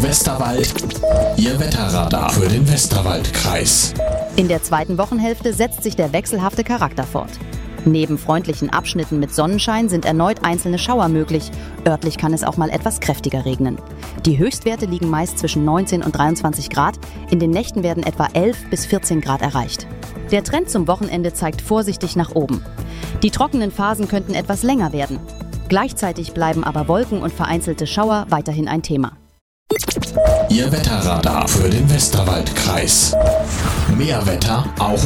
Westerwald, Ihr Wetterradar für den Westerwaldkreis. In der zweiten Wochenhälfte setzt sich der wechselhafte Charakter fort. Neben freundlichen Abschnitten mit Sonnenschein sind erneut einzelne Schauer möglich. Örtlich kann es auch mal etwas kräftiger regnen. Die Höchstwerte liegen meist zwischen 19 und 23 Grad. In den Nächten werden etwa 11 bis 14 Grad erreicht. Der Trend zum Wochenende zeigt vorsichtig nach oben. Die trockenen Phasen könnten etwas länger werden. Gleichzeitig bleiben aber Wolken und vereinzelte Schauer weiterhin ein Thema. Ihr Wetterradar für den Westerwaldkreis. Mehr Wetter auch